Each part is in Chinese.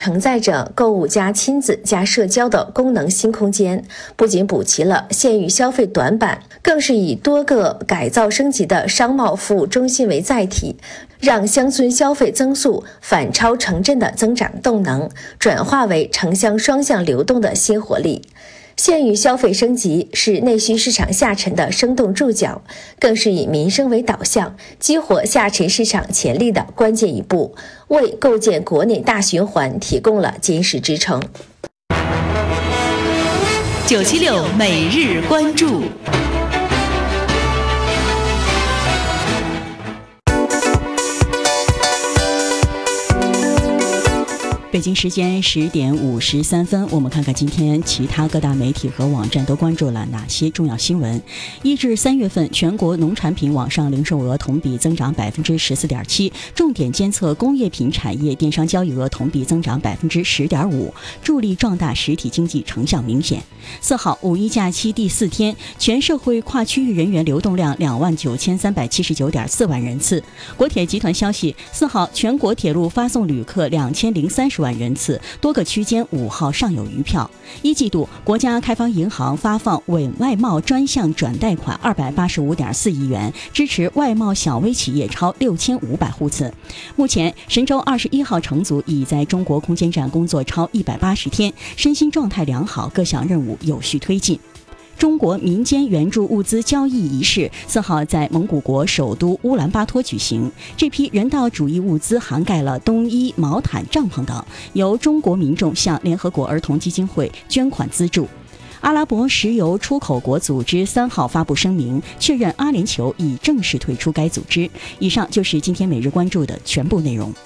承载着购物加亲子加社交的功能新空间，不仅补齐了县域消费短板，更是以多个改造升级的商贸服务中心为载体，让乡村消费增速反超城镇的增长动能，转化为城乡双向流动的新活力。县域消费升级是内需市场下沉的生动注脚，更是以民生为导向，激活下沉市场潜力的关键一步，为构建国内大循环提供了坚实支撑。 976每日关注。北京时间10点53分，我们看看今天其他各大媒体和网站都关注了哪些重要新闻。1至3月份，全国农产品网上零售额同比增长 14.7%， 重点监测工业品产业电商交易额同比增长 10.5%， 助力壮大实体经济成效明显。4号五一假期第4天，全社会跨区域人员流动量29379.4万人次。国铁集团消息，4号全国铁路发送旅客2030万人次，多个区间5号尚有余票。一季度，国家开发银行发放稳外贸专项转贷款285.4亿元，支持外贸小微企业超6500户次。目前，神舟21号乘组已在中国空间站工作超180天，身心状态良好，各项任务有序推进。中国民间援助物资交易仪式4号在蒙古国首都乌兰巴托举行。这批人道主义物资涵盖了冬衣、毛毯、帐篷等，由中国民众向联合国儿童基金会捐款资助。阿拉伯石油出口国组织3号发布声明，确认阿联酋已正式退出该组织。以上就是今天每日关注的全部内容。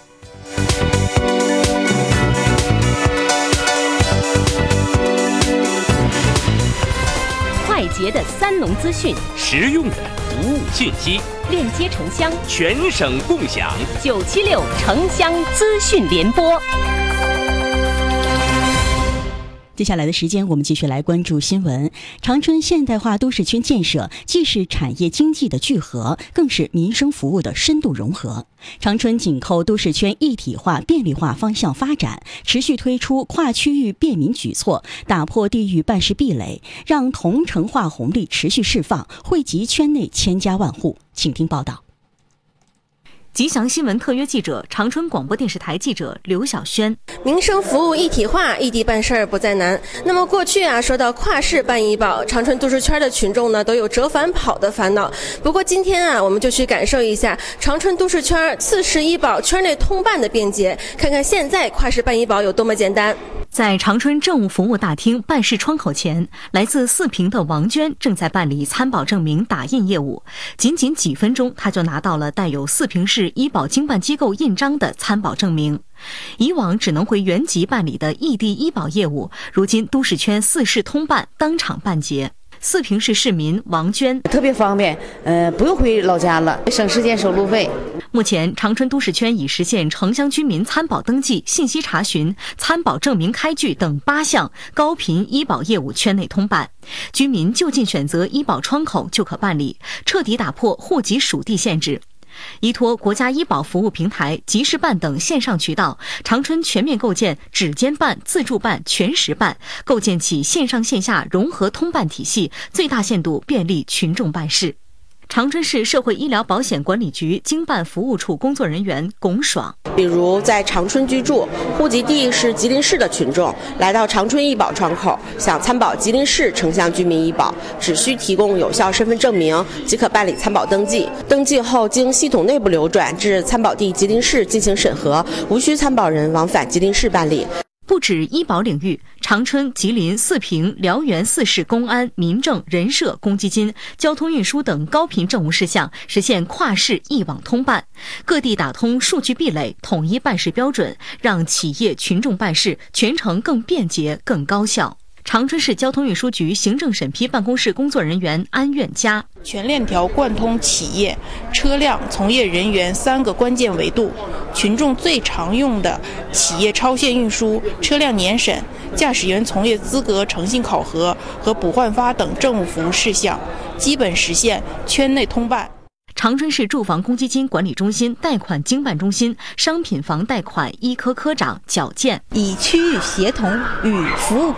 快捷的三农资讯， 实用的服务信息， 链接城乡， 全省共享。 976城乡资讯联播。 接下来的时间，我们继续来关注新闻。长春现代化都市圈建设既是产业经济的聚合，更是民生服务的深度融合。长春紧扣都市圈一体化、便利化方向发展，持续推出跨区域便民举措，打破地域办事壁垒，让同城化红利持续释放，惠及圈内千家万户。请听报道。 吉祥新闻特约记者，长春广播电视台记者刘晓轩。 民生服务一体化，异地办事儿不再难。那么过去说到跨市办医保，长春都市圈的群众呢都有折返跑的烦恼。不过今天我们就去感受一下长春都市圈4市医保圈内通办的便捷，看看现在跨市办医保有多么简单。 在长春政务服务大厅办事窗口前，来自四平的王娟正在办理参保证明打印业务。仅几分钟，她就拿到了带有四平市医保经办机构印章的参保证明。以往只能回原籍办理的异地医保业务，如今都市圈4市通办，当场办结。四平市市民王娟特别方便，不用回老家了，省时间省路费。 目前长春都市圈已实现城乡居民参保登记、信息查询、参保证明开具等8项高频医保业务圈内通办，居民就近选择医保窗口就可办理，彻底打破户籍属地限制。依托国家医保服务平台、即时办等线上渠道，长春全面构建指尖办、自助办、全时办，构建起线上线下融合通办体系，最大限度便利群众办事。长春市社会医疗保险管理局经办服务处工作人员龚爽， 比如在长春居住、户籍地是吉林市的群众，来到长春医保窗口，想参保吉林市城乡居民医保，只需提供有效身份证明即可办理参保登记。登记后经系统内部流转至参保地吉林市进行审核，无需参保人往返吉林市办理。 不止医保领域，长春、吉林、四平、辽源4市公安、民政、人社、公积金、交通运输等高频政务事项实现跨市一网通办，各地打通数据壁垒，统一办事标准，让企业群众办事全程更便捷、更高效。长春市交通运输局行政审批办公室工作人员安愿佳， 全链条贯通企业、车辆、从业人员3个关键维度，群众最常用的企业超限运输、车辆年审、驾驶员从业资格诚信考核和补换发等政务服务事项，基本实现圈内通办。 长春市住房公积金管理中心贷款经办中心商品房贷款一科科长皎健， 以区域协同与服务